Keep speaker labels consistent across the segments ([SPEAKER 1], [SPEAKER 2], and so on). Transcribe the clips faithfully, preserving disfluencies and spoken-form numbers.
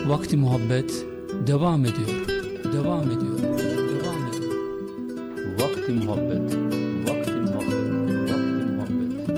[SPEAKER 1] Vakti Muhabbet devam ediyor, devam ediyor, devam ediyor. Vakti Muhabbet, Vakti Muhabbet, Vakti Muhabbet.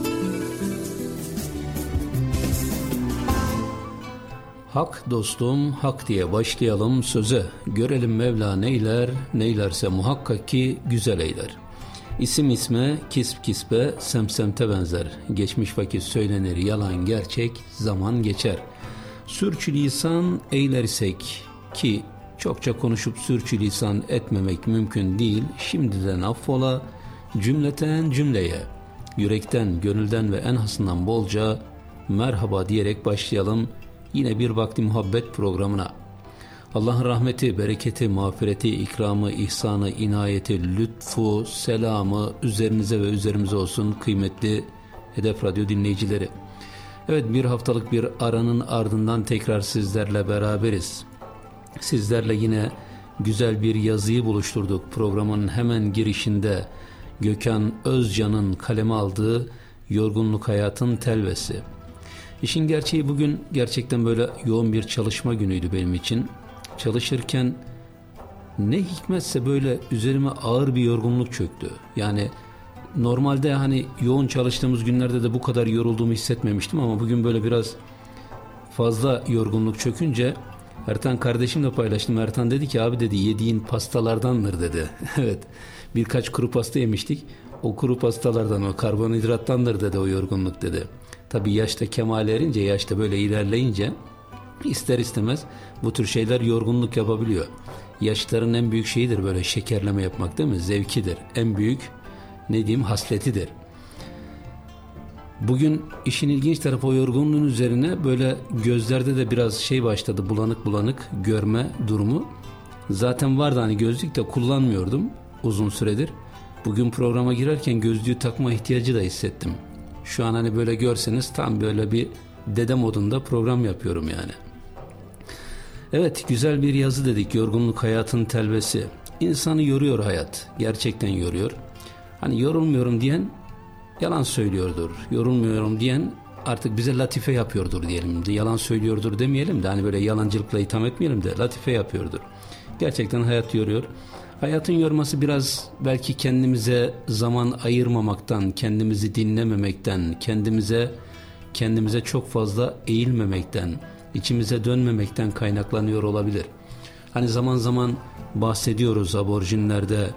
[SPEAKER 1] Hak dostum, hak diye başlayalım söze. Görelim Mevla neyler, neylerse muhakkak ki güzel eyler. İsim isme, kisp kispe, semsemte benzer. Geçmiş vakit söylenir, yalan gerçek, zaman geçer. Sürçülisan eylersek ki çokça konuşup sürçülisan etmemek mümkün değil. Şimdiden affola, cümleten cümleye, yürekten, gönülden ve en hasından bolca merhaba diyerek başlayalım yine bir vakti muhabbet programına. Allah'ın rahmeti, bereketi, mağfireti, ikramı, ihsanı, inayeti, lütfu, selamı üzerinize ve üzerimize olsun kıymetli Hedef Radyo dinleyicileri. Evet, bir haftalık bir aranın ardından tekrar sizlerle beraberiz. Sizlerle yine güzel bir yazıyı buluşturduk. Programın hemen girişinde Gökhan Özcan'ın kaleme aldığı Yorgunluk Hayatın Telvesi. İşin gerçeği bugün gerçekten böyle yoğun bir çalışma günüydü benim için. Çalışırken ne hikmetse böyle üzerime ağır bir yorgunluk çöktü. Yani normalde hani yoğun çalıştığımız günlerde de bu kadar yorulduğumu hissetmemiştim ama bugün böyle biraz fazla yorgunluk çökünce Ertan kardeşimle paylaştım. Ertan dedi ki abi dedi yediğin pastalardandır dedi. Evet, birkaç kuru pasta yemiştik. O kuru pastalardan, o karbonhidrattandır dedi o yorgunluk dedi. Tabii yaşta kemale erince, yaşta böyle ilerleyince ister istemez bu tür şeyler yorgunluk yapabiliyor. Yaşların en büyük şeyidir böyle şekerleme yapmak, değil mi? Zevkidir. En büyük ne diyeyim hasletidir. Bugün işin ilginç tarafı o yorgunluğun üzerine böyle gözlerde de biraz şey başladı, bulanık bulanık görme durumu. Zaten vardı hani gözlük de kullanmıyordum uzun süredir. Bugün programa girerken gözlüğü takma ihtiyacı da hissettim. Şu an hani böyle görseniz tam böyle bir dede modunda program yapıyorum yani. Evet, güzel bir yazı dedik. Yorgunluk hayatın telvesi. İnsanı yoruyor hayat. Gerçekten yoruyor. Hani yorulmuyorum diyen yalan söylüyordur. Yorulmuyorum diyen artık bize latife yapıyordur diyelim. Yalan söylüyordur demeyelim de hani böyle yalancılıkla itham etmeyelim de latife yapıyordur. Gerçekten hayat yoruyor. Hayatın yorması biraz belki kendimize zaman ayırmamaktan, kendimizi dinlememekten, kendimize kendimize çok fazla eğilmemekten, içimize dönmemekten kaynaklanıyor olabilir. Hani zaman zaman bahsediyoruz aborjinlerde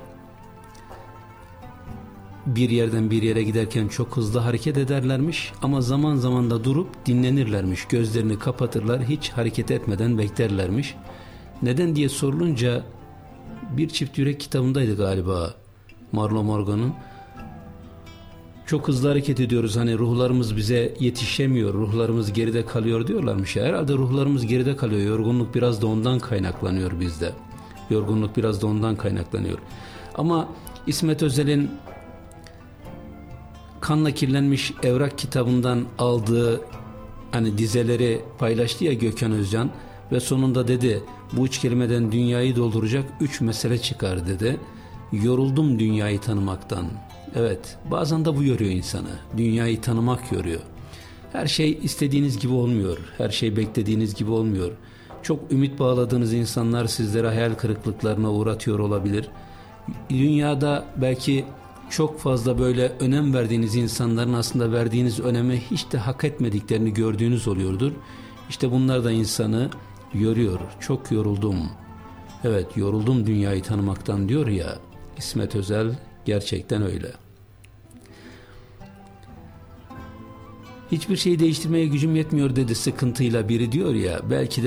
[SPEAKER 1] bir yerden bir yere giderken çok hızlı hareket ederlermiş ama zaman zaman da durup dinlenirlermiş. Gözlerini kapatırlar, hiç hareket etmeden beklerlermiş. Neden diye sorulunca Bir Çift Yürek kitabındaydı galiba Marlo Morgan'ın. Çok hızlı hareket ediyoruz, hani ruhlarımız bize yetişemiyor, ruhlarımız geride kalıyor diyorlarmış. Herhalde ruhlarımız geride kalıyor. Yorgunluk biraz da ondan kaynaklanıyor bizde. Yorgunluk biraz da ondan kaynaklanıyor. Ama İsmet Özel'in Kanla Kirlenmiş Evrak kitabından aldığı hani dizeleri paylaştı ya Gökhan Özcan ve sonunda dedi bu üç kelimeden dünyayı dolduracak üç mesele çıkar dedi. Yoruldum dünyayı tanımaktan. Evet, bazen de bu yoruyor insanı. Dünyayı tanımak yoruyor. Her şey istediğiniz gibi olmuyor. Her şey beklediğiniz gibi olmuyor. Çok ümit bağladığınız insanlar sizlere hayal kırıklıklarına uğratıyor olabilir. Dünyada belki çok fazla böyle önem verdiğiniz insanların aslında verdiğiniz öneme hiç de hak etmediklerini gördüğünüz oluyordur. İşte bunlar da insanı yoruyor. Çok yoruldum. Evet, yoruldum dünyayı tanımaktan diyor ya İsmet Özel, gerçekten öyle. Hiçbir şeyi değiştirmeye gücüm yetmiyor dedi sıkıntıyla biri diyor ya, belki de